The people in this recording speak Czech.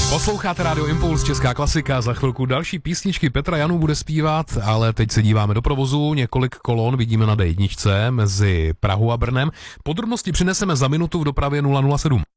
Posloucháte Radio Impuls, česká klasika, za chvilku další písničky Petra Janů bude zpívat, ale teď se díváme do provozu, několik kolon vidíme na D1 mezi Prahou a Brnem. Podrobnosti přineseme za minutu v dopravě 007.